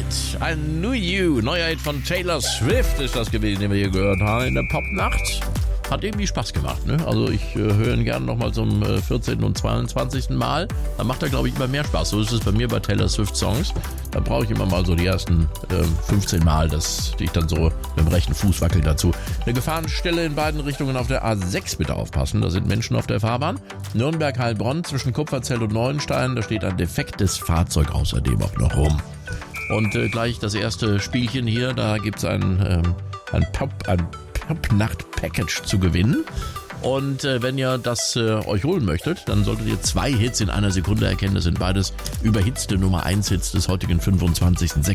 ein New You, neuer Hit von Taylor Swift ist das gewesen, den wir hier gehört haben in der Popnacht. Hat irgendwie Spaß gemacht, ne? Also ich höre ihn gerne nochmal zum 14. und 22. Mal. Dann macht er, glaube ich, immer mehr Spaß. So ist es bei mir bei Taylor Swift Songs. Da brauche ich immer mal so die ersten 15 Mal, dass ich dann so mit dem rechten Fuß wackel dazu. Eine Gefahrenstelle in beiden Richtungen auf der A6 bitte aufpassen. Da sind Menschen auf der Fahrbahn. Nürnberg-Heilbronn zwischen Kupferzell und Neuenstein. Da steht ein defektes Fahrzeug außerdem auch noch rum. Und gleich das erste Spielchen hier. Da gibt es ein Popnacht-Package zu gewinnen. Und wenn ihr das euch holen möchtet, dann solltet ihr 2 Hits in einer Sekunde erkennen. Das sind beides überhitzte Nummer 1 Hits des heutigen 25.06.